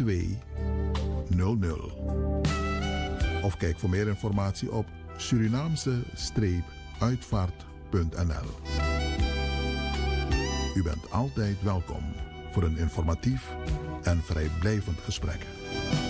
8200. Of kijk voor meer informatie op Surinaamse-uitvaart.nl. U bent altijd welkom voor een informatief en vrijblijvend gesprek.